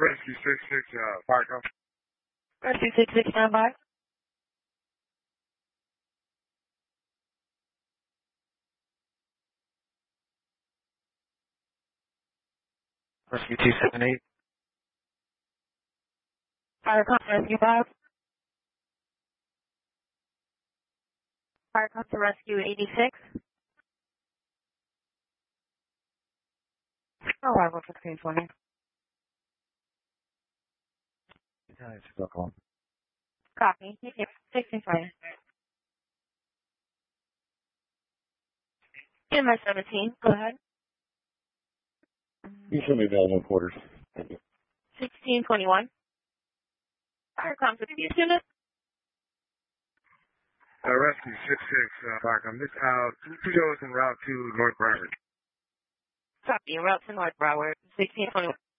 Rescue 66, fire company. Rescue 66, stand by. Rescue 278. Fire company, Rescue 5. Fire company, Rescue 86. Arrival 1620. Copy. 1620. MS 17, go ahead. You show me available quarters. 1621. Fire company, unit. Rescue 66, fire company. This out. Two goes en route to North Broward. Copy. Route to North Broward. 1621.